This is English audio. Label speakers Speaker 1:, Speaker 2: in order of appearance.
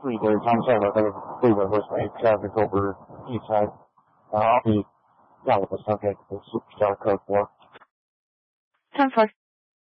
Speaker 1: 3 days. I'm sorry about that. I believe I was my traffic over east side. I'll be down with the subject of Superstar Code 4.
Speaker 2: 10-4.